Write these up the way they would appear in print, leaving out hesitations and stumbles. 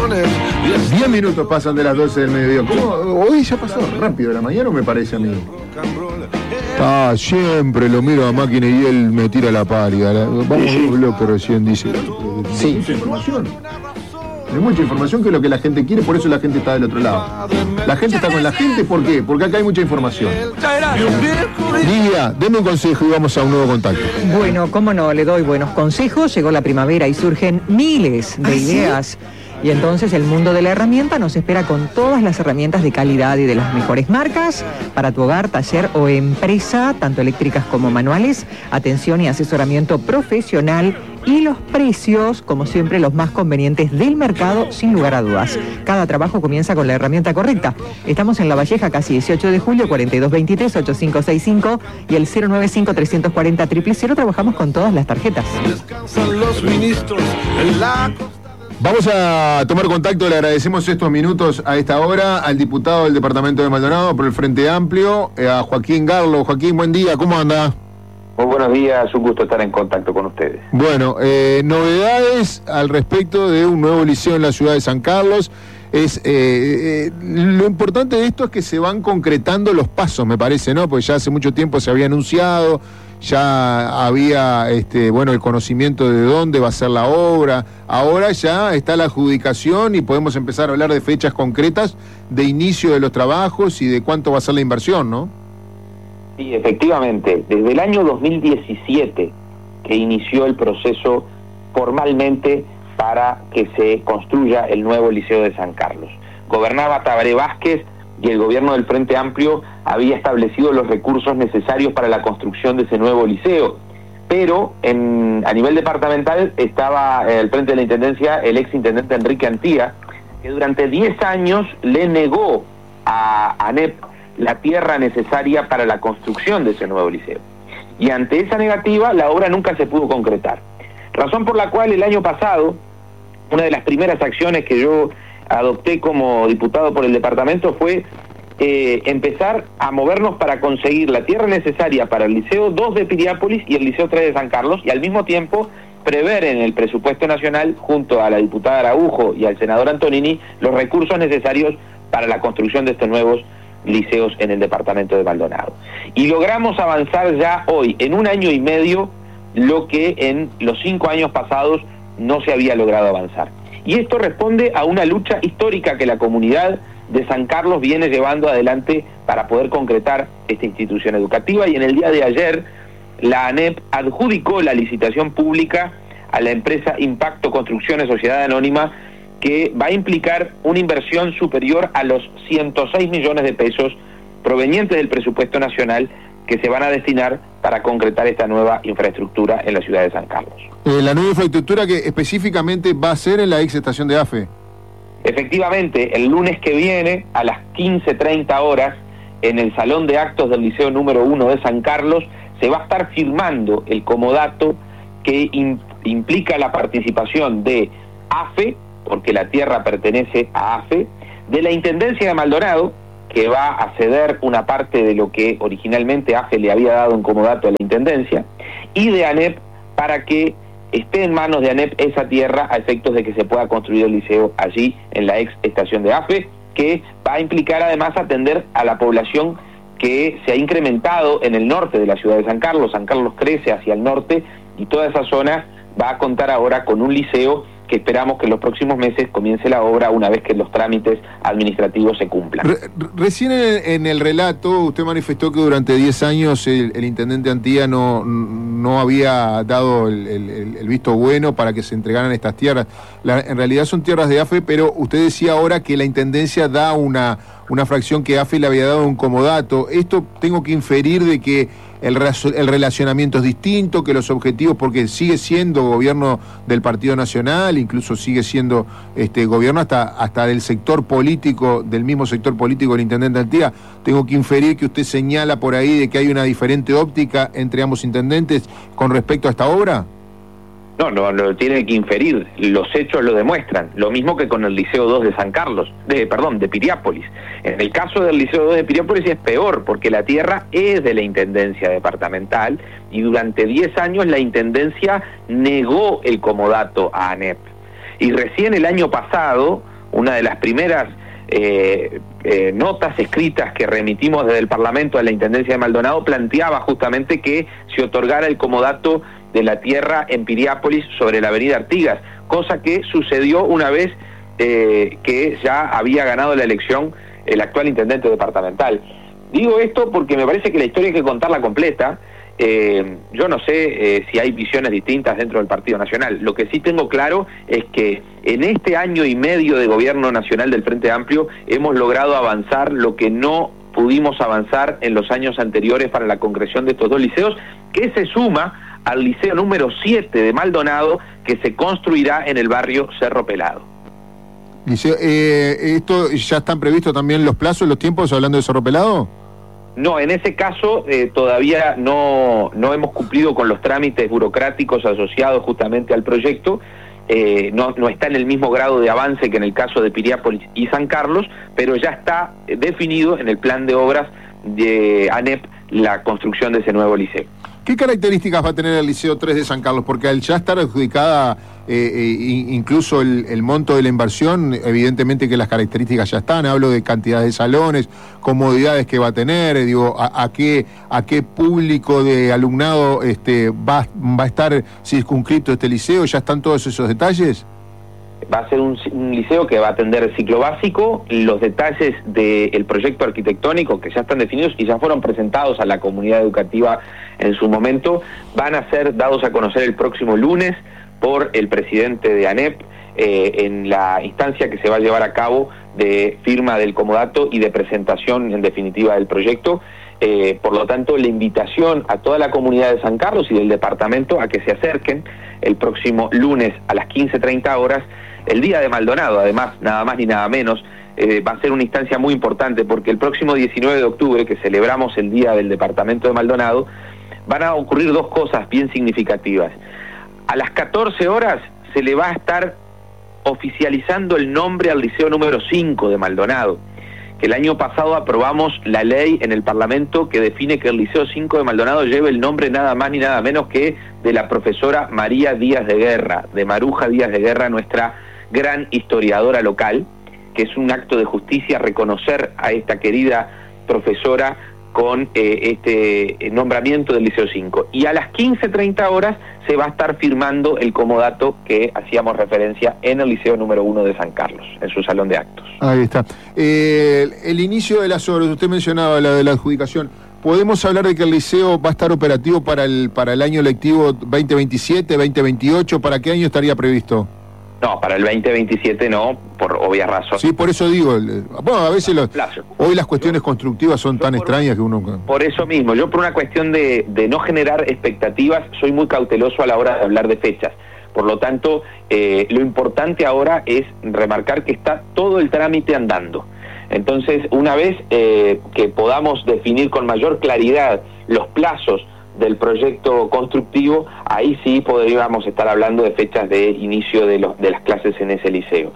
10 minutos pasan de las 12 del mediodía. ¿Cómo? Hoy ya pasó rápido la mañana, me parece a mí. Siempre lo miro a Máquina y él me tira la pálida. Vamos a un bloque recién, dice. Sí. Mucha información. Hay mucha información que es lo que la gente quiere, por eso la gente está del otro lado. La gente está con la gente, ¿por qué? Porque acá hay mucha información. Lidia, deme un consejo y vamos a un nuevo contacto. Bueno, cómo no, le doy buenos consejos. Llegó la primavera y surgen miles de ideas. ¿Sí? Y entonces el mundo de la herramienta nos espera con todas las herramientas de calidad y de las mejores marcas para tu hogar, taller o empresa, tanto eléctricas como manuales, atención y asesoramiento profesional y los precios, como siempre, los más convenientes del mercado, sin lugar a dudas. Cada trabajo comienza con la herramienta correcta. Estamos en La Valleja, casi 18 de julio, 4223-8565 y el 095-340-000. Trabajamos con todas las tarjetas. Vamos a tomar contacto, le agradecemos estos minutos a esta hora al diputado del departamento de Maldonado por el Frente Amplio, a Joaquín Garlo. Joaquín, buen día, ¿cómo anda? Muy buenos días, un gusto estar en contacto con ustedes. Bueno, novedades al respecto de un nuevo liceo en la ciudad de San Carlos. Lo importante de esto es que se van concretando los pasos, me parece, ¿no? Porque ya hace mucho tiempo se había anunciado, ya había el conocimiento de dónde va a ser la obra. Ahora ya está la adjudicación y podemos empezar a hablar de fechas concretas de inicio de los trabajos y de cuánto va a ser la inversión, ¿no? Sí, efectivamente, desde el año 2017 que inició el proceso formalmente para que se construya el nuevo Liceo de San Carlos. Gobernaba Tabaré Vázquez y el gobierno del Frente Amplio había establecido los recursos necesarios para la construcción de ese nuevo liceo, pero a nivel departamental estaba al frente de la Intendencia el exintendente Enrique Antía, que durante 10 años le negó a ANEP la tierra necesaria para la construcción de ese nuevo liceo. Y ante esa negativa, la obra nunca se pudo concretar. Razón por la cual el año pasado, una de las primeras acciones que yo adopté como diputado por el departamento fue empezar a movernos para conseguir la tierra necesaria para el Liceo 2 de Piriápolis y el Liceo 3 de San Carlos, y al mismo tiempo prever en el presupuesto nacional, junto a la diputada Araujo y al senador Antonini, los recursos necesarios para la construcción de estos nuevos liceos en el departamento de Maldonado. Y logramos avanzar ya hoy, en un año y medio, lo que en los 5 años pasados no se había logrado avanzar. Y esto responde a una lucha histórica que la comunidad de San Carlos viene llevando adelante para poder concretar esta institución educativa, y en el día de ayer la ANEP adjudicó la licitación pública a la empresa Impacto Construcciones Sociedad Anónima, que va a implicar una inversión superior a los 106 millones de pesos provenientes del presupuesto nacional que se van a destinar para concretar esta nueva infraestructura en la ciudad de San Carlos. La nueva infraestructura que específicamente va a ser en la ex estación de AFE. Efectivamente, el lunes que viene a las 15:30 horas en el Salón de Actos del Liceo número 1 de San Carlos se va a estar firmando el comodato que implica la participación de AFE, porque la tierra pertenece a AFE, de la Intendencia de Maldonado, que va a ceder una parte de lo que originalmente AFE le había dado en comodato a la Intendencia, y de ANEP, para que esté en manos de ANEP esa tierra a efectos de que se pueda construir el liceo allí en la ex estación de AFE, que va a implicar además atender a la población que se ha incrementado en el norte de la ciudad de San Carlos. San Carlos crece hacia el norte y toda esa zona va a contar ahora con un liceo que esperamos que en los próximos meses comience la obra una vez que los trámites administrativos se cumplan. Recién en el relato usted manifestó que durante 10 años el intendente Antía no había dado el visto bueno para que se entregaran estas tierras. En realidad son tierras de AFE, pero usted decía ahora que la intendencia da una fracción que AFE le había dado un comodato. Esto tengo que inferir de que el relacionamiento es distinto, que los objetivos, porque sigue siendo gobierno del Partido Nacional, incluso sigue siendo gobierno hasta del sector político, del mismo sector político del intendente Antía. Tengo que inferir que usted señala por ahí de que hay una diferente óptica entre ambos intendentes con respecto a esta obra. No lo tiene que inferir, los hechos lo demuestran, lo mismo que con el Liceo 2 de San Carlos, de Piriápolis. En el caso del Liceo 2 de Piriápolis es peor, porque la tierra es de la Intendencia Departamental y durante 10 años la Intendencia negó el comodato a ANEP. Y recién el año pasado, una de las primeras notas escritas que remitimos desde el Parlamento a la Intendencia de Maldonado planteaba justamente que se otorgara el comodato de la tierra en Piriápolis sobre la avenida Artigas, cosa que sucedió una vez que ya había ganado la elección el actual intendente departamental. Digo esto porque me parece que la historia hay que contarla completa. Yo no sé si hay visiones distintas dentro del Partido Nacional. Lo que sí tengo claro es que en este año y medio de gobierno nacional del Frente Amplio hemos logrado avanzar lo que no pudimos avanzar en los años anteriores para la concreción de estos dos liceos, que se suma al liceo número 7 de Maldonado, que se construirá en el barrio Cerro Pelado. Liceo, ¿esto ya están previstos también los plazos, los tiempos, hablando de Cerro Pelado? No, en ese caso todavía no hemos cumplido con los trámites burocráticos asociados justamente al proyecto. No está en el mismo grado de avance que en el caso de Piriápolis y San Carlos, pero ya está definido en el plan de obras de ANEP la construcción de ese nuevo liceo. ¿Qué características va a tener el Liceo 3 de San Carlos? Porque al ya estar adjudicada incluso el monto de la inversión, evidentemente que las características ya están. Hablo de cantidad de salones, comodidades que va a tener, digo, a qué público de alumnado va a estar circunscrito este liceo. ¿Ya están todos esos detalles? Va a ser un liceo que va a atender el ciclo básico. Los detalles del proyecto arquitectónico que ya están definidos y ya fueron presentados a la comunidad educativa en su momento, van a ser dados a conocer el próximo lunes por el presidente de ANEP en la instancia que se va a llevar a cabo de firma del comodato y de presentación en definitiva del proyecto. Por lo tanto, la invitación a toda la comunidad de San Carlos y del departamento a que se acerquen el próximo lunes a las 15:30 horas, el día de Maldonado. Además, nada más ni nada menos, va a ser una instancia muy importante porque el próximo 19 de octubre, que celebramos el día del departamento de Maldonado, van a ocurrir dos cosas bien significativas. A las 14 horas se le va a estar oficializando el nombre al Liceo número 5 de Maldonado, que el año pasado aprobamos la ley en el Parlamento que define que el Liceo 5 de Maldonado lleve el nombre nada más ni nada menos que de la profesora María Díaz de Guerra, de Maruja Díaz de Guerra, nuestra gran historiadora local, que es un acto de justicia reconocer a esta querida profesora con este nombramiento del Liceo 5. Y a las 15:30 horas se va a estar firmando el comodato que hacíamos referencia en el Liceo número 1 de San Carlos, en su salón de actos. Ahí está. El inicio de las obras, usted mencionaba la de la adjudicación. ¿Podemos hablar de que el liceo va a estar operativo para el año lectivo 2027, 2028? ¿Para qué año estaría previsto? No, para el 2027 no, por obvias razones. Sí, por eso digo, bueno, a veces hoy las cuestiones constructivas son tan extrañas que uno... Por eso mismo, yo por una cuestión de no generar expectativas, soy muy cauteloso a la hora de hablar de fechas. Por lo tanto, lo importante ahora es remarcar que está todo el trámite andando. Entonces, una vez que podamos definir con mayor claridad los plazos del proyecto constructivo, ahí sí podríamos estar hablando de fechas de inicio de las clases en ese liceo.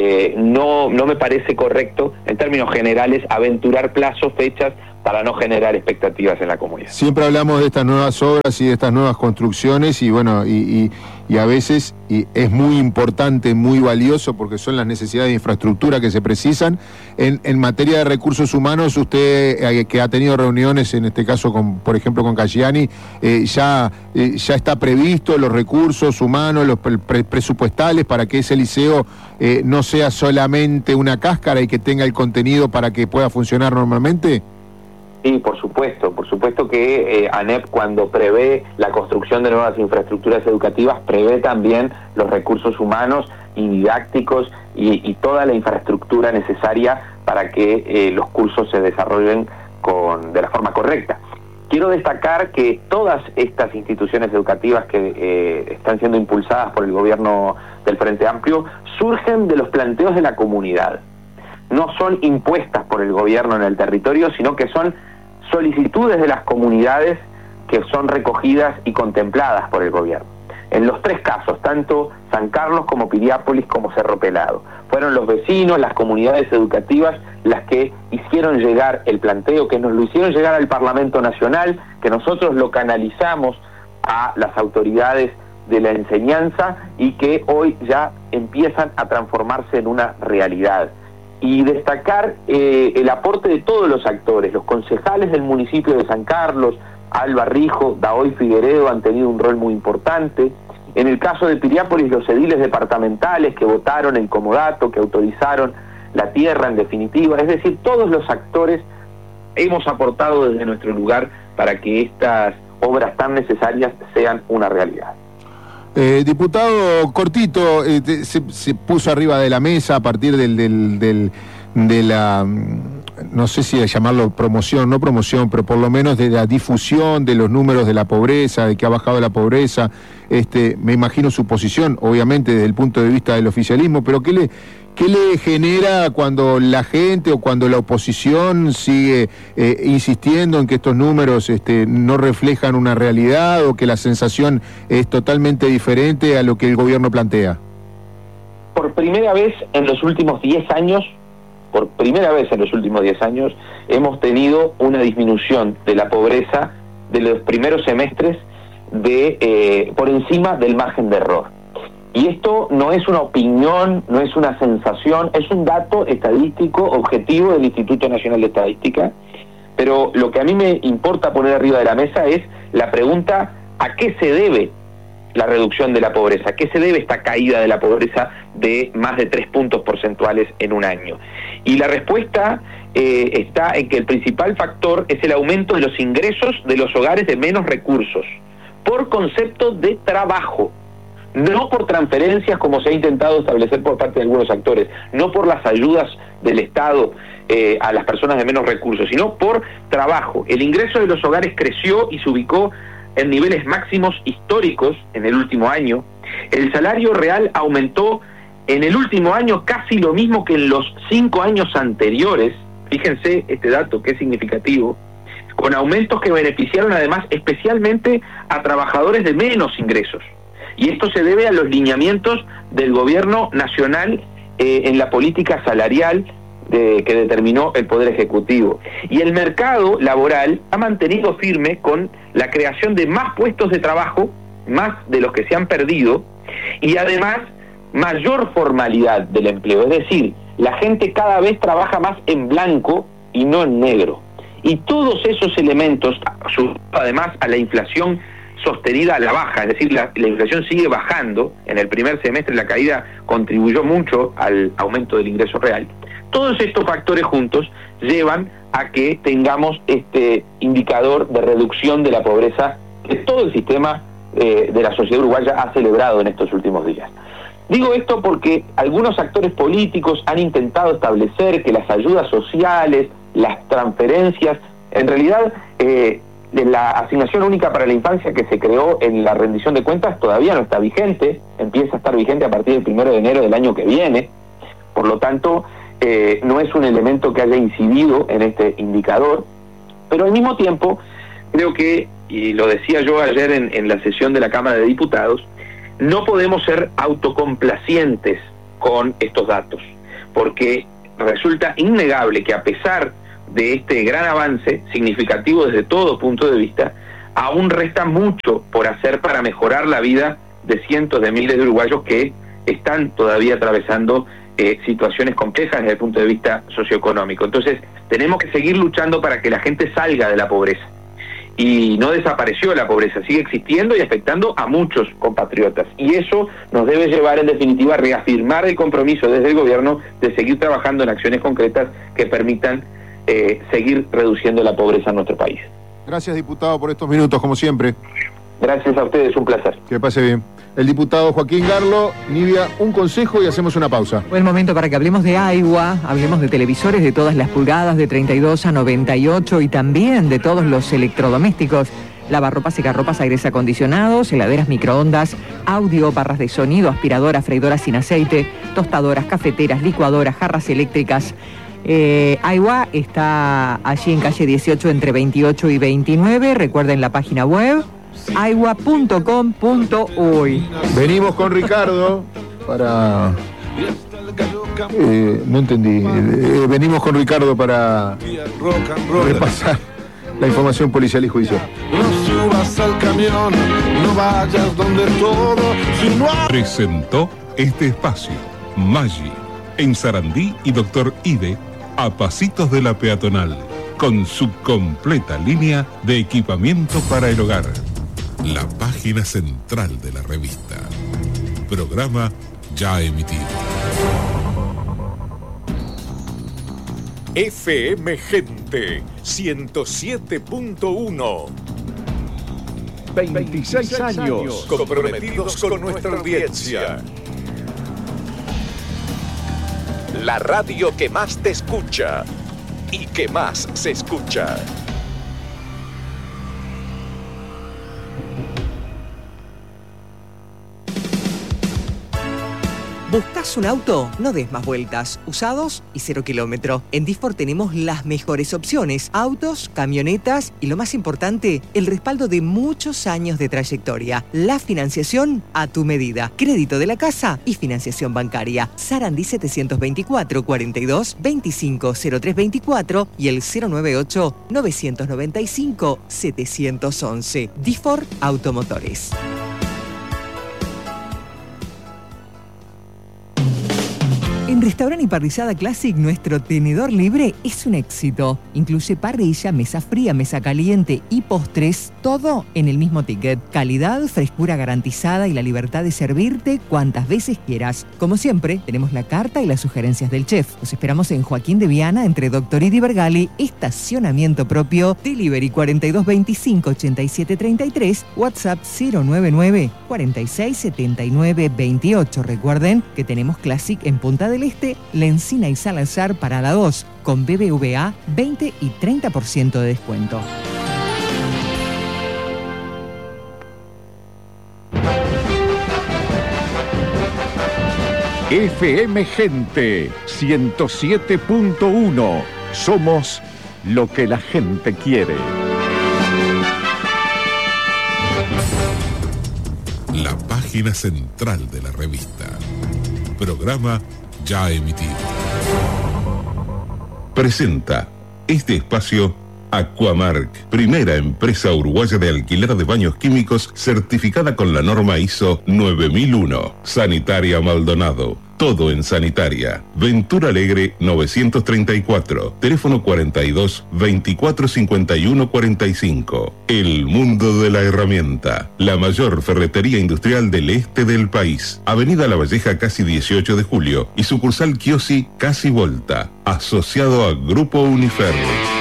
No me parece correcto, en términos generales, aventurar plazos, fechas, para no generar expectativas en la comunidad. Siempre hablamos de estas nuevas obras y de estas nuevas construcciones y bueno, y a veces es muy importante, muy valioso porque son las necesidades de infraestructura que se precisan. En materia de recursos humanos, usted que ha tenido reuniones, en este caso, por ejemplo, con Caggiani, ya está previsto los recursos humanos, los presupuestales para que ese liceo no sea solamente una cáscara y que tenga el contenido para que pueda funcionar normalmente. Sí, por supuesto que ANEP, cuando prevé la construcción de nuevas infraestructuras educativas, prevé también los recursos humanos y didácticos y toda la infraestructura necesaria para que los cursos se desarrollen de la forma correcta. Quiero destacar que todas estas instituciones educativas que están siendo impulsadas por el gobierno del Frente Amplio surgen de los planteos de la comunidad. No son impuestas por el gobierno en el territorio, sino que son solicitudes de las comunidades que son recogidas y contempladas por el gobierno. En los tres casos, tanto San Carlos como Piriápolis como Cerro Pelado, fueron los vecinos, las comunidades educativas, las que hicieron llegar el planteo, que nos lo hicieron llegar al Parlamento Nacional, que nosotros lo canalizamos a las autoridades de la enseñanza y que hoy ya empiezan a transformarse en una realidad. Y destacar el aporte de todos los actores, los concejales del municipio de San Carlos, Alba Rijo, Daoy Figueredo han tenido un rol muy importante. En el caso de Piriápolis, los ediles departamentales que votaron el comodato, que autorizaron la tierra en definitiva, es decir, todos los actores hemos aportado desde nuestro lugar para que estas obras tan necesarias sean una realidad. Diputado, cortito, se puso arriba de la mesa a partir de la, no sé si llamarlo promoción, no promoción, pero por lo menos de la difusión de los números de la pobreza, de que ha bajado la pobreza. Me imagino su posición, obviamente, desde el punto de vista del oficialismo, pero ¿qué le genera cuando la gente o cuando la oposición sigue insistiendo en que estos números no reflejan una realidad o que la sensación es totalmente diferente a lo que el gobierno plantea? Por primera vez en los últimos 10 años, hemos tenido una disminución de la pobreza de los primeros semestres por encima del margen de error. Y esto no es una opinión, no es una sensación, es un dato estadístico objetivo del Instituto Nacional de Estadística, pero lo que a mí me importa poner arriba de la mesa es la pregunta: ¿a qué se debe la reducción de la pobreza? ¿A qué se debe esta caída de la pobreza de más de 3 puntos porcentuales en un año? Y la respuesta está en que el principal factor es el aumento de los ingresos de los hogares de menos recursos, por concepto de trabajo. No por transferencias como se ha intentado establecer por parte de algunos actores, no por las ayudas del Estado a las personas de menos recursos, sino por trabajo. El ingreso de los hogares creció y se ubicó en niveles máximos históricos en el último año. El salario real aumentó en el último año casi lo mismo que en los 5 años anteriores. Fíjense este dato que es significativo, con aumentos que beneficiaron además especialmente a trabajadores de menos ingresos. Y esto se debe a los lineamientos del gobierno nacional en la política salarial que determinó el Poder Ejecutivo. Y el mercado laboral ha mantenido firme con la creación de más puestos de trabajo, más de los que se han perdido, y además mayor formalidad del empleo. Es decir, la gente cada vez trabaja más en blanco y no en negro. Y todos esos elementos, además a la inflación sostenida a la baja, es decir, la inflación sigue bajando. En el primer semestre la caída contribuyó mucho al aumento del ingreso real. Todos estos factores juntos llevan a que tengamos este indicador de reducción de la pobreza que todo el sistema de la sociedad uruguaya ha celebrado en estos últimos días. Digo esto porque algunos actores políticos han intentado establecer que las ayudas sociales, las transferencias, en realidad de la asignación única para la infancia que se creó en la rendición de cuentas todavía no está vigente, empieza a estar vigente a partir del 1 de enero del año que viene. Por lo tanto, no es un elemento que haya incidido en este indicador, pero al mismo tiempo creo que, y lo decía yo ayer en la sesión de la Cámara de Diputados, no podemos ser autocomplacientes con estos datos, porque resulta innegable que a pesar de este gran avance significativo desde todo punto de vista, aún resta mucho por hacer para mejorar la vida de cientos de miles de uruguayos que están todavía atravesando situaciones complejas desde el punto de vista socioeconómico. Entonces, tenemos que seguir luchando para que la gente salga de la pobreza. Y no desapareció la pobreza, sigue existiendo y afectando a muchos compatriotas. Y eso nos debe llevar, en definitiva, a reafirmar el compromiso desde el gobierno de seguir trabajando en acciones concretas que permitan seguir reduciendo la pobreza en nuestro país. Gracias, diputado, por estos minutos, como siempre. Gracias a ustedes, un placer. Que pase bien. El diputado Joaquín Garlo. Nivia, un consejo y hacemos una pausa. Buen momento para que hablemos de agua, hablemos de televisores de todas las pulgadas, de 32 a 98 y también de todos los electrodomésticos. Lavarropas, secarropas, aires acondicionados, heladeras, microondas, audio, barras de sonido, aspiradoras, freidoras sin aceite, tostadoras, cafeteras, licuadoras, jarras eléctricas. Agua está allí en calle 18 entre 28 y 29. Recuerden la página web aigua.com.uy. Venimos con Ricardo para... no entendí. Venimos con Ricardo para repasar la información policial y judicial. subas al camión, no vayas donde todo, sino Presentó este espacio Maggi, en Sarandí y Doctor Ide, a pasitos de la peatonal, con su completa línea de equipamiento para el hogar. La página central de la revista. Programa ya emitido. FM Gente 107.1. 26 años comprometidos con nuestra audiencia. La radio que más te escucha y que más se escucha. ¿Buscas un auto? No des más vueltas. Usados y 0 kilómetro. En Difor tenemos las mejores opciones. Autos, camionetas y lo más importante, el respaldo de muchos años de trayectoria. La financiación a tu medida. Crédito de la casa y financiación bancaria. Sarandí 724 42 25 0324 y el 098 995 711. Difor Automotores. En Restaurant y Parrillada Classic, nuestro tenedor libre es un éxito. Incluye parrilla, mesa fría, mesa caliente y postres, todo en el mismo ticket. Calidad, frescura garantizada y la libertad de servirte cuantas veces quieras. Como siempre, tenemos la carta y las sugerencias del chef. Los esperamos en Joaquín de Viana, entre Doctor y Vergali, estacionamiento propio, delivery 4225 8733, WhatsApp 099 4679 28. Recuerden que tenemos Classic en Punta del Este, La Encina y Salazar para la 2, con BBVA 20 y 30% de descuento. FM Gente 107.1. Somos lo que la gente quiere. La página central de la revista. Programa ya emitido. Presenta este espacio Aquamark, primera empresa uruguaya de alquiler de baños químicos certificada con la norma ISO 9001. Sanitaria Maldonado, todo en sanitaria. Ventura Alegre 934, teléfono 42 24 51 45. El mundo de la herramienta, la mayor ferretería industrial del este del país. Avenida La Valleja casi 18 de julio y sucursal Chiosi casi Volta, asociado a Grupo Uniferro.